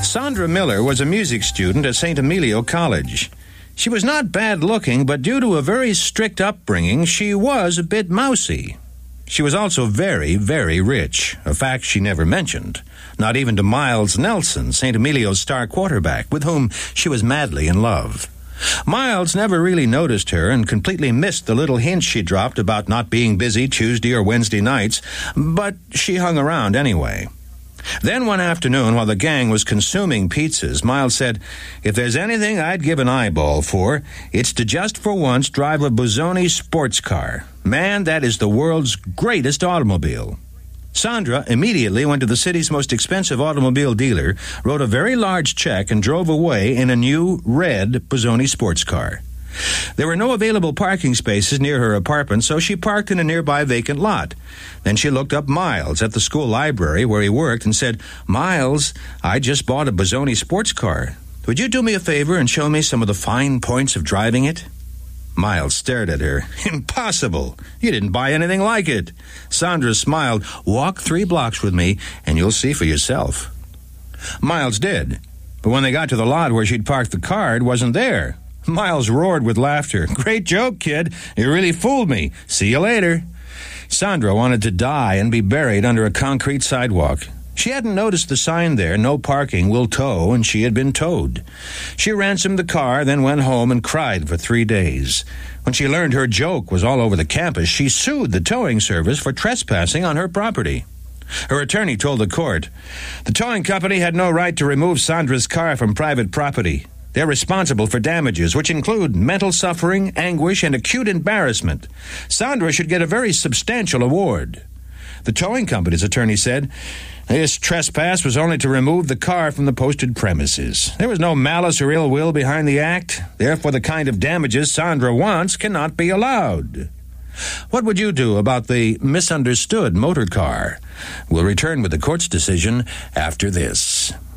Sandra Miller was a music student at St. Emilio College. She was not bad-looking, but due to a very strict upbringing, she was a bit mousy. She was also very, very rich, a fact she never mentioned, not even to Miles Nelson, St. Emilio's star quarterback, with whom she was madly in love. Miles never really noticed her and completely missed the little hints she dropped about not being busy Tuesday or Wednesday nights, but she hung around anyway. Then one afternoon, while the gang was consuming pizzas, Miles said, "If there's anything I'd give an eyeball for, it's to just for once drive a Busoni sports car. Man, that is the world's greatest automobile." Sandra immediately went to the city's most expensive automobile dealer, wrote a very large check, and drove away in a new red Busoni sports car. There were no available parking spaces near her apartment, so she parked in a nearby vacant lot. Then she looked up Miles at the school library where he worked and said, "Miles, I just bought a Busoni sports car. Would you do me a favor and show me some of the fine points of driving it?" Miles stared at her. "Impossible. You didn't buy anything like it." Sandra smiled. "Walk 3 blocks with me, and you'll see for yourself." Miles did. But when they got to the lot where she'd parked the car, it wasn't there. Miles roared with laughter. "Great joke, kid. You really fooled me. See you later." Sandra wanted to die and be buried under a concrete sidewalk. She hadn't noticed the sign there, "No parking, will tow," and she had been towed. She ransomed the car, then went home and cried for 3 days. When she learned her joke was all over the campus, she sued the towing service for trespassing on her property. Her attorney told the court, "The towing company had no right to remove Sandra's car from private property. They're responsible for damages, which include mental suffering, anguish, and acute embarrassment. Sandra should get a very substantial award." The towing company's attorney said, "This trespass was only to remove the car from the posted premises. There was no malice or ill will behind the act. Therefore, the kind of damages Sandra wants cannot be allowed." What would you do about the misunderstood motor car? We'll return with the court's decision after this.